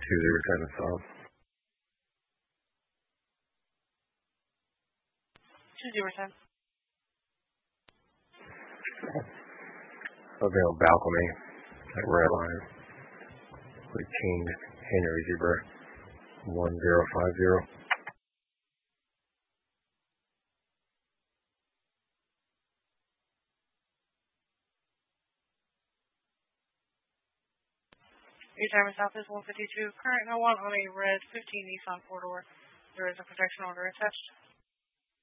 South. 2010. Something on balcony, that red line. We changed Henry Zebra 1050. Your time south is 152. Current no one on a red 15 Nissan 4-door. There is a protection order attached.